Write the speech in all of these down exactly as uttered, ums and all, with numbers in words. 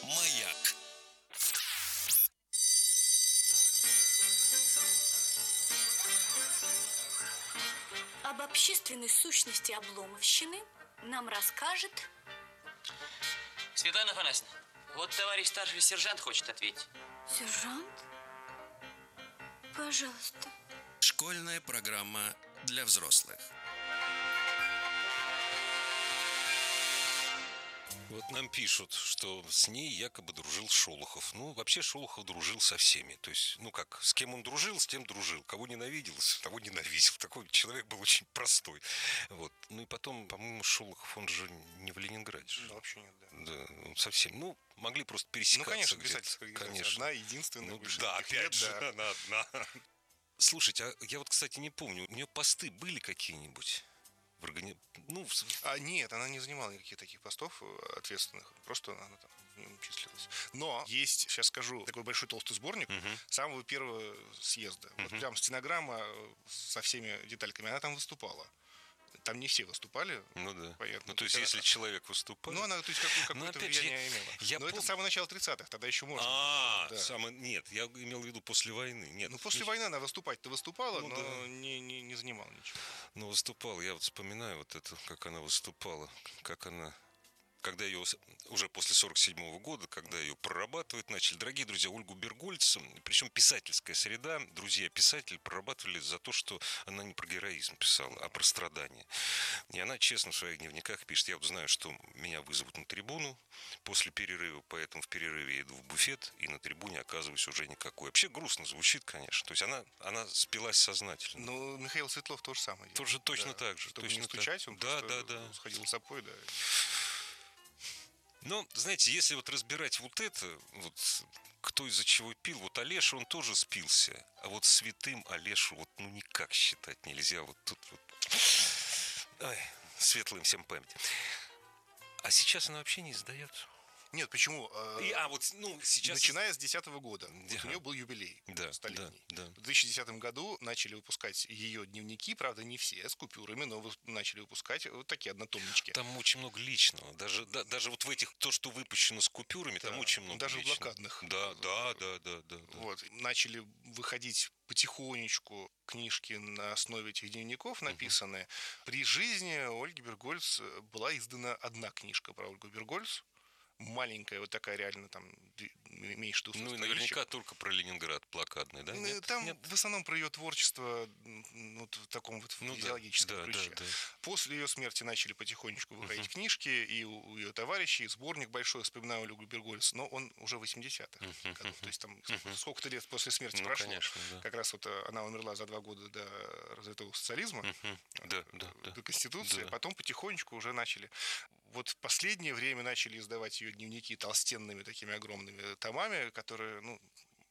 Маяк. Об общественной сущности обломовщины нам расскажет... Светлана Афанасьевна, вот товарищ старший сержант хочет ответить. Сержант? Пожалуйста. Школьная программа для взрослых. Вот нам пишут, что с ней якобы дружил Шолохов. Ну, вообще Шолохов дружил со всеми. То есть, ну как, с кем он дружил, с тем дружил. Кого ненавидел, того ненавидел. Такой человек был очень простой. Вот. Ну и потом, по-моему, Шолохов, он же не в Ленинграде жил. Да, вообще нет, да. Да, он совсем. Ну, могли просто пересекаться. Ну, конечно, где-то. писательская Конечно. одна, единственная. Ну, да, опять нет, же, да. она одна. Слушайте, а я вот, кстати, не помню, у нее посты были какие-нибудь? В органи... ну, в... А нет, она не занимала никаких таких постов ответственных, просто она там в нем числилась. Но есть, сейчас скажу, такой большой толстый сборник uh-huh. самого первого съезда. Uh-huh. Вот прям стенограмма со всеми детальками, она там выступала. Там не все выступали. Ну да. Понятно. Ну, то есть, если человек выступает. Ну, она то есть, какое- какое-то влияние же, имела. Я Но пом... это самое начало тридцатых, тогда еще можно. А, да. самое... нет, я имел в виду после войны. Нет, ну, после не... войны она выступать-то выступала, ну, но да. не, не, не занимала ничего. Ну, выступала. Я вот вспоминаю вот это, как она выступала, как она... Когда ее, уже после сорок седьмого года, когда ее прорабатывать начали, дорогие друзья, Ольгу Бергольц, причем писательская среда, друзья-писатели прорабатывали за то, что она не про героизм писала, а про страдания. И она честно в своих дневниках пишет: я вот знаю, что меня вызовут на трибуну после перерыва, поэтому в перерыве я иду в буфет, и на трибуне оказываюсь уже никакой. Вообще грустно звучит, конечно. То есть она, она спилась сознательно. Ну, Михаил Светлов то же самое. Тоже точно да. так же. Чтобы точно не стучать, так. он да, просто да, да. сходил в запой, да. Но, знаете, если вот разбирать вот это, вот кто из-за чего пил, вот Олеша, он тоже спился, а вот святым Олешу вот ну никак считать нельзя, вот тут вот, ой, светлым всем память. А сейчас она вообще не издается. Нет, почему? И, а вот, ну, сейчас... Начиная с две тысячи десятого года. Да. Вот у нее был юбилей да, столетний. Да, да. В две тысячи десятом году начали выпускать ее дневники, правда, не все, с купюрами, но начали выпускать вот такие однотомнички. Там очень много личного. Даже, да, даже вот в этих, то, что выпущено с купюрами, да, там очень много даже личного. в блокадных. Да, да, да, да, да. Вот. Начали выходить потихонечку книжки на основе этих дневников написанные. Uh-huh. При жизни Ольги Бергольц была издана одна книжка про Ольгу Бергольц. Маленькая, вот такая реально там меньше двухсот Ну и страничек. наверняка только про Ленинград блокадный, да? Нет? Там Нет? в основном про ее творчество ну, в таком вот ну, физиологическом да, ключе. Да, да. После ее смерти начали потихонечку выходить uh-huh. книжки, и у ее товарищей, и сборник большой «Вспоминаю Ольгу Бергольц», но он уже в восьмидесятых uh-huh. годов. То есть там uh-huh. сколько-то лет после смерти ну, прошло. Конечно, да. Как раз вот она умерла за два года до развитого социализма, uh-huh. да, да, до да. Конституции. Да. Потом потихонечку уже начали. Вот в последнее время начали издавать ее дневники толстенными такими огромными томами, которые, ну,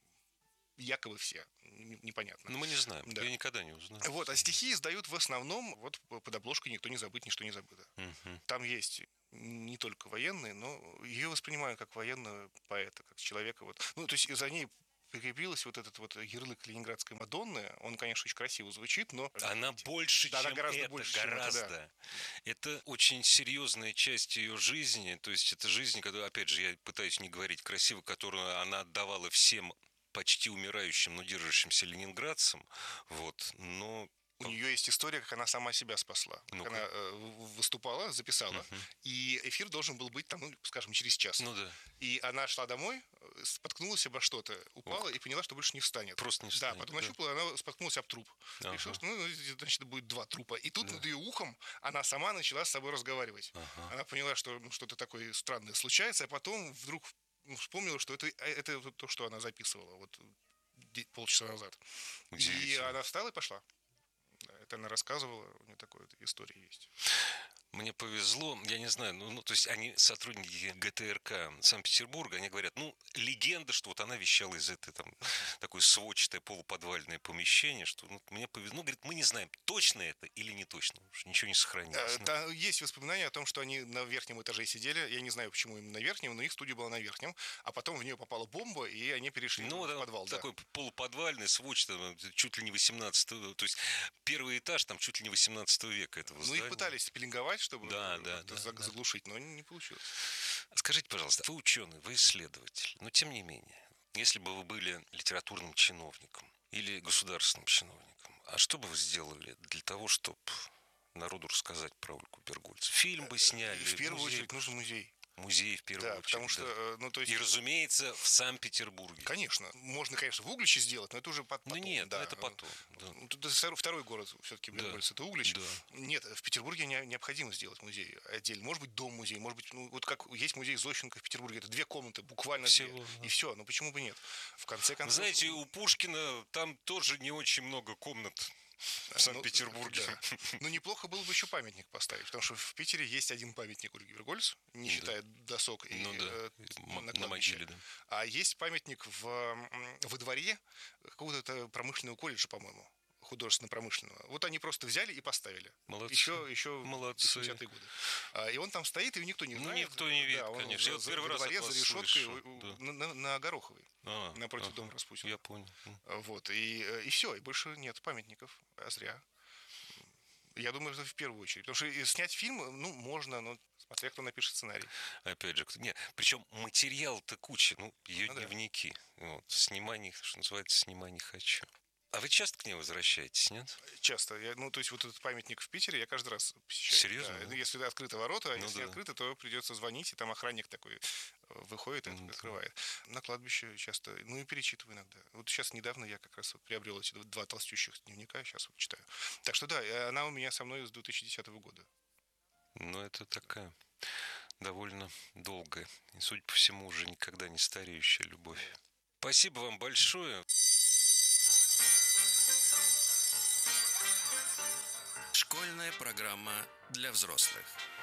якобы все, непонятно. Ну, мы не знаем, да. я никогда не узнаю. Вот, а стихи издают в основном вот под обложкой «Никто не забыт, ничто не забыто». Uh-huh. Там есть не только военные, но ее воспринимаю как военного поэта, как человека. Вот. Ну, то есть за ней прикрепилась вот этот вот ярлык ленинградской Мадонны. Он, конечно, очень красиво звучит, но... Она больше, да, чем гораздо это, больше, гораздо. Чем это, да. Это очень серьезная часть ее жизни. То есть это жизнь, которую, опять же, я пытаюсь не говорить красиво, которую она отдавала всем почти умирающим, но держащимся ленинградцам. Вот, но... У нее есть история, как она сама себя спасла. Как Ну-ка. она э, выступала, записала, uh-huh. и эфир должен был быть там, ну, скажем, через час. Ну да. И она шла домой, споткнулась обо что-то, упала Ох. и поняла, что больше не встанет. Просто не встанет. Да, потом нащупала, да. Она споткнулась об труп. Ага. Решила, что ну, значит, будет два трупа. И тут да. над ее ухом она сама начала с собой разговаривать. Ага. Она поняла, что ну, что-то такое странное случается, а потом вдруг вспомнила, что это, это то, что она записывала вот полчаса назад. И она встала и пошла. Это она рассказывала, у нее такая вот история есть. Мне повезло, я не знаю, ну, ну, то есть они сотрудники ГТРК Санкт-Петербурга, они говорят, ну, легенда, что вот она вещала из этой там такое сводчатое полуподвальное помещение, что ну, мне повезло, ну, говорит, мы не знаем, точно это или не точно, ничего не сохранилось. Да, ну. Есть воспоминания о том, что они на верхнем этаже сидели, я не знаю, почему именно на верхнем, но их студия была на верхнем, а потом в нее попала бомба, и они перешли ну, в да, подвал. Такой да. полуподвальный, сводчатый, чуть ли не восемнадцатого, то есть первый этаж, там чуть ли не восемнадцатого века этого ну, здания. Ну, их пытались пеленговать, орать, чтобы Да, да, как-то да, за- да. заглушить, но не получилось. Скажите, пожалуйста, вы ученый, вы исследователь, но тем не менее, если бы вы были литературным чиновником или государственным чиновником, а что бы вы сделали для того, чтобы народу рассказать про Ольгу Бергольц? Фильм бы сняли, И в первую музей очередь бы- нужен музей. музей в первую Да, очередь. потому что, да. э, ну, то есть... И, разумеется, в Санкт-Петербурге. Конечно, можно, конечно, в Угличе сделать, но это уже под- Ну потом. нет, да. это потом. Да. Ну, тут втор- второй город все-таки Да. Бергольц, это Углич. Да. Нет, в Петербурге не- необходимо сделать музей отдельно. Может быть, дом-музей, может быть, ну, вот как есть музей Зощенко в Петербурге, это две комнаты, буквально Всего, две. да. И все, ну почему бы нет? В конце Вы концов... знаете, у Пушкина там тоже не очень много комнат в Ну, Санкт-Петербурге. да. Ну, неплохо было бы еще памятник поставить, потому что в Питере есть один памятник Ольге Бергольц, не считая досок и, Ну да, э, м- на на кладбище. могиле, да. А есть памятник в, м, во дворе какого-то промышленного колледжа, по-моему, художественно-промышленного. Вот они просто взяли и поставили. Молодцы. Еще, еще Молодцы. в восьмидесятые годы. А, и он там стоит, и никто не Ну, знает. никто не видит, Да, он конечно. Я вот за- первый во раз от дворе вас за решеткой слышу, у- у- да. на, на- на Гороховой, А, напротив ага, дома Распутина. Я понял. Вот, и, э, и все, и больше нет памятников, а зря. Я думаю, что в первую очередь. Потому что и снять фильм, ну, можно, но смотря кто напишет сценарий. Опять же, кто- не, причем материал-то куча, ну, ее Ну да. дневники. Вот, снимай, что называется, снимай не хочу. А вы часто к ней возвращаетесь, нет? Часто. Я, ну, то есть вот этот памятник в Питере я каждый раз посещаю. Серьезно, Да, да? ну, если открыты ворота, а Ну если да. не открыты, то придется звонить, и там охранник такой э, выходит и Ну да. открывает. На кладбище часто, ну и перечитываю иногда. Вот сейчас недавно я как раз вот приобрел эти два толстющих дневника, сейчас вот читаю. Так что да, э, она у меня со мной с две тысячи десятого года. Ну, это такая довольно долгая и, судя по всему, уже никогда не стареющая любовь. Спасибо вам большое. Школьная программа для взрослых.